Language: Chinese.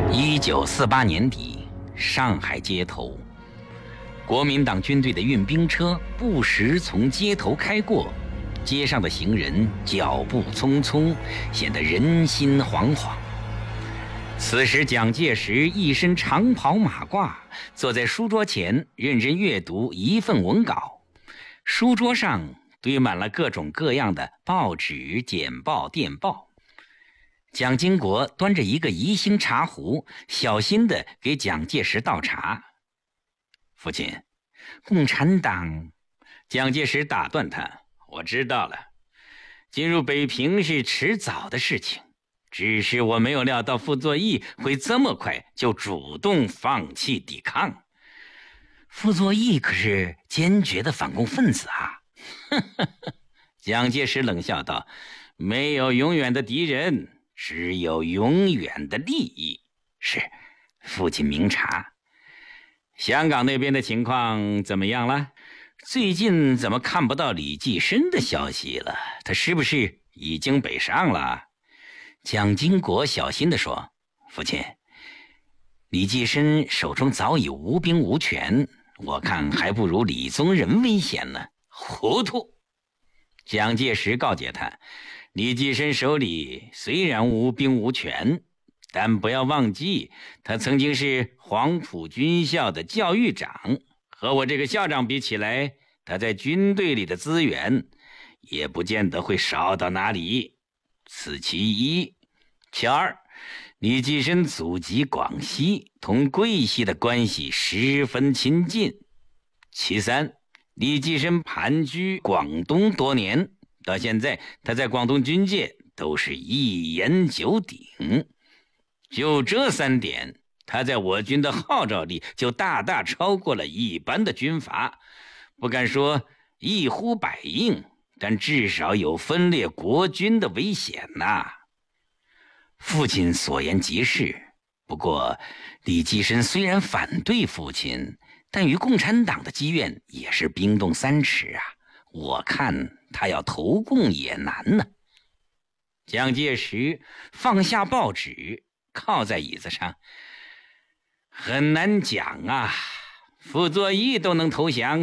1948年底，上海街头，国民党军队的运兵车不时从街头开过，街上的行人脚步匆匆，显得人心惶惶。此时，蒋介石一身长袍马褂，坐在书桌前认真阅读一份文稿，书桌上堆满了各种各样的报纸、简报、电报。蒋经国端着一个宜兴茶壶，小心地给蒋介石倒茶。父亲，共产党……蒋介石打断他：我知道了，进入北平是迟早的事情，只是我没有料到傅作义会这么快就主动放弃抵抗。傅作义可是坚决的反共分子啊！蒋介石冷笑道：没有永远的敌人，只有永远的利益。是，父亲明察。香港那边的情况怎么样了？最近怎么看不到李济深的消息了？他是不是已经北上了？蒋经国小心地说：父亲，李济深手中早已无兵无权，我看还不如李宗仁危险呢。糊涂！蒋介石告诫他，李济深手里虽然无兵无权，但不要忘记他曾经是黄埔军校的教育长，和我这个校长比起来，他在军队里的资源也不见得会少到哪里。此其一。其二，李济深祖籍广西，同桂系的关系十分亲近。其三，李济深盘踞广东多年，到现在他在广东军界都是一言九鼎。就这三点，他在我军的号召力就大大超过了一般的军阀，不敢说一呼百应，但至少有分裂国军的危险呐。父亲所言极是，不过李济深虽然反对父亲，但与共产党的积怨也是冰冻三尺啊，我看他要投共也难呢。蒋介石放下报纸，靠在椅子上。很难讲啊，傅作义都能投降，